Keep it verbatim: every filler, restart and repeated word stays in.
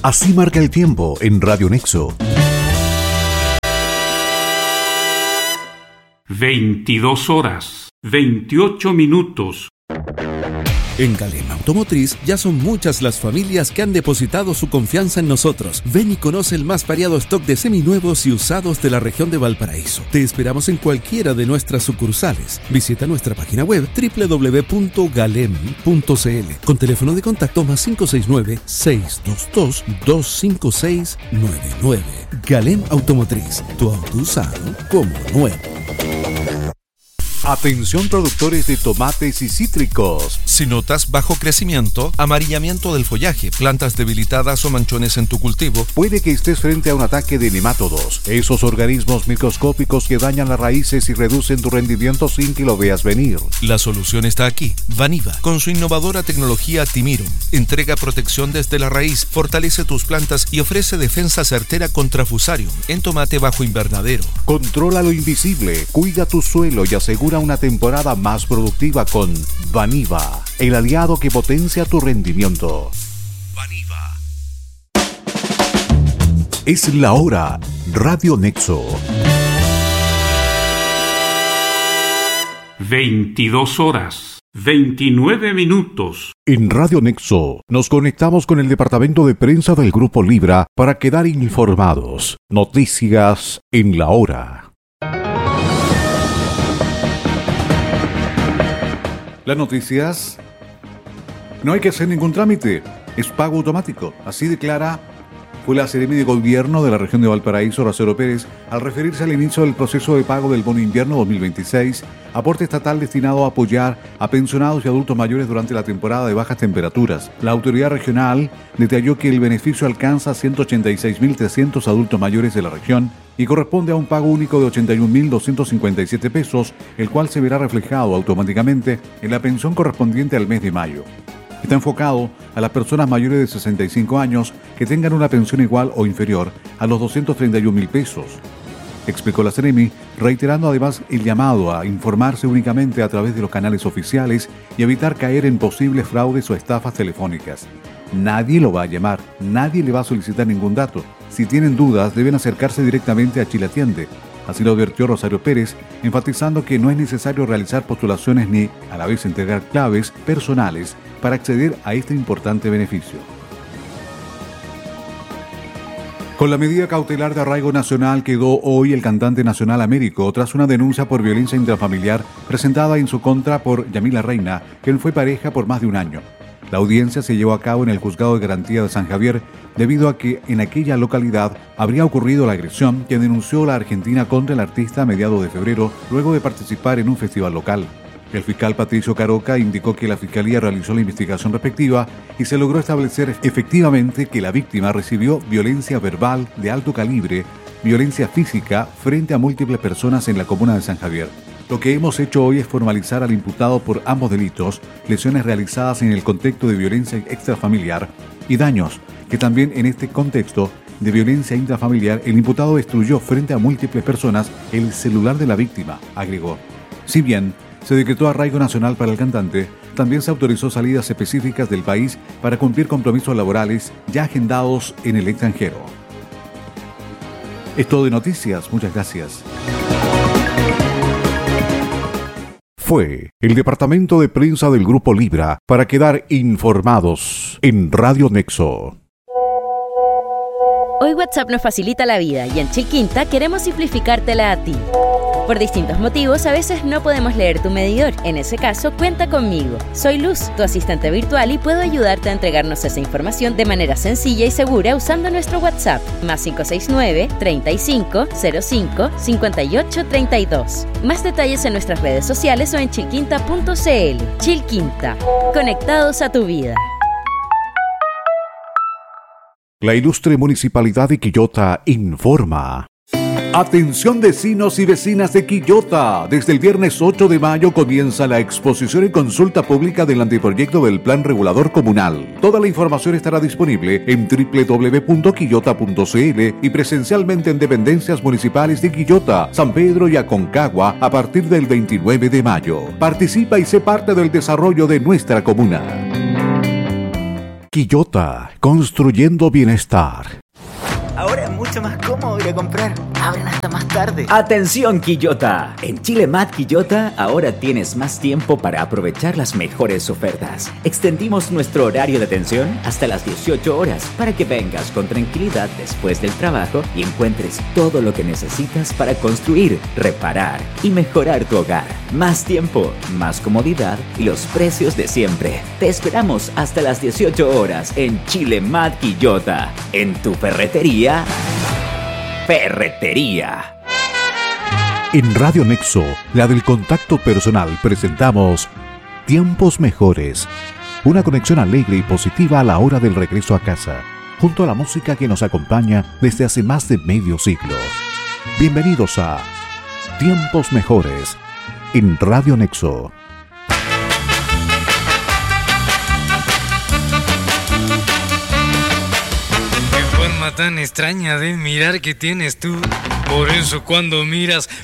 Así marca el tiempo en Radio Nexo. veintidós horas, veintiocho minutos. En Galem Automotriz ya son muchas las familias que han depositado su confianza en nosotros. Ven y conoce el más variado stock de seminuevos y usados de la región de Valparaíso. Te esperamos en cualquiera de nuestras sucursales. Visita nuestra página web doble u doble u doble u punto galem punto c l con teléfono de contacto más cinco seis nueve, seis dos dos, dos cinco seis nueve nueve. Galem Automotriz, tu auto usado como nuevo. Atención productores de tomates y cítricos. Si notas bajo crecimiento, amarillamiento del follaje, plantas debilitadas o manchones en tu cultivo, puede que estés frente a un ataque de nemátodos, esos organismos microscópicos que dañan las raíces y reducen tu rendimiento sin que lo veas venir. La solución está aquí. Vaniva, con su innovadora tecnología Timirum, entrega protección desde la raíz, fortalece tus plantas y ofrece defensa certera contra Fusarium en tomate bajo invernadero. Controla lo invisible, cuida tu suelo y asegura una temporada más productiva con Vaniva, el aliado que potencia tu rendimiento. Vaniva. Es la hora. Radio Nexo. veintidós horas, veintinueve minutos. En Radio Nexo nos conectamos con el departamento de prensa del Grupo Libra para quedar informados. Noticias en la hora. Las noticias. No hay que hacer ningún trámite, es pago automático. Así declara fue la Seremi de Gobierno de la región de Valparaíso, Racero Pérez, al referirse al inicio del proceso de pago del bono invierno dos mil veintiséis, aporte estatal destinado a apoyar a pensionados y adultos mayores durante la temporada de bajas temperaturas. La autoridad regional detalló que el beneficio alcanza a ciento ochenta y seis mil trescientos adultos mayores de la región y corresponde a un pago único de ochenta y un mil doscientos cincuenta y siete pesos, el cual se verá reflejado automáticamente en la pensión correspondiente al mes de mayo. Está enfocado a las personas mayores de sesenta y cinco años que tengan una pensión igual o inferior a los doscientos treinta y un mil pesos. Explicó la Seremi, reiterando además el llamado a informarse únicamente a través de los canales oficiales y evitar caer en posibles fraudes o estafas telefónicas. Nadie lo va a llamar, nadie le va a solicitar ningún dato. Si tienen dudas, deben acercarse directamente a Chile Atiende. Así lo advirtió Rosario Pérez, enfatizando que no es necesario realizar postulaciones ni, a la vez, entregar claves personales para acceder a este importante beneficio. Con la medida cautelar de arraigo nacional quedó hoy el cantante nacional Américo tras una denuncia por violencia intrafamiliar presentada en su contra por Yamila Reina, quien fue pareja por más de un año. La audiencia se llevó a cabo en el Juzgado de Garantía de San Javier debido a que en aquella localidad habría ocurrido la agresión que denunció la Argentina contra el artista a mediados de febrero luego de participar en un festival local. El fiscal Patricio Caroca indicó que la Fiscalía realizó la investigación respectiva y se logró establecer efectivamente que la víctima recibió violencia verbal de alto calibre, violencia física frente a múltiples personas en la comuna de San Javier. Lo que hemos hecho hoy es formalizar al imputado por ambos delitos, lesiones realizadas en el contexto de violencia extrafamiliar y daños, que también en este contexto de violencia intrafamiliar el imputado destruyó frente a múltiples personas el celular de la víctima, agregó. Si bien se decretó arraigo nacional para el cantante, también se autorizó salidas específicas del país para cumplir compromisos laborales ya agendados en el extranjero. Es todo de noticias, muchas gracias. Fue el departamento de prensa del Grupo Libra para quedar informados en Radio Nexo. Hoy WhatsApp nos facilita la vida y en Chilquinta queremos simplificártela a ti. Por distintos motivos, a veces no podemos leer tu medidor. En ese caso, cuenta conmigo. Soy Luz, tu asistente virtual, y puedo ayudarte a entregarnos esa información de manera sencilla y segura usando nuestro WhatsApp, más cinco seis nueve, treinta y cinco, cero cinco, cincuenta y ocho, treinta y dos. Más detalles en nuestras redes sociales o en chilquinta punto c l. Chilquinta, conectados a tu vida. La ilustre Municipalidad de Quillota informa. Atención vecinos y vecinas de Quillota. Desde el viernes ocho de mayo comienza la exposición y consulta pública del anteproyecto del Plan Regulador Comunal. Toda la información estará disponible en doble u doble u doble u punto quillota punto c l y presencialmente en dependencias municipales de Quillota, San Pedro y Aconcagua a partir del veintinueve de mayo. Participa y sé parte del desarrollo de nuestra comuna. Quillota, construyendo bienestar. Ahora es mucho más cómodo ir a comprar. Abren hasta más tarde. ¡Atención, Quillota! En Chile Mat Quillota ahora tienes más tiempo para aprovechar las mejores ofertas. Extendimos nuestro horario de atención hasta las dieciocho horas para que vengas con tranquilidad después del trabajo y encuentres todo lo que necesitas para construir, reparar y mejorar tu hogar. Más tiempo, más comodidad y los precios de siempre. Te esperamos hasta las dieciocho horas en Chile Mat Quillota, en tu ferretería. Ferretería. En Radio Nexo, la del contacto personal, presentamos Tiempos Mejores. Una conexión alegre y positiva a la hora del regreso a casa, junto a la música que nos acompaña desde hace más de medio siglo. Bienvenidos a Tiempos Mejores en Radio Nexo. Tan extraña de mirar que tienes tú. Por eso cuando miras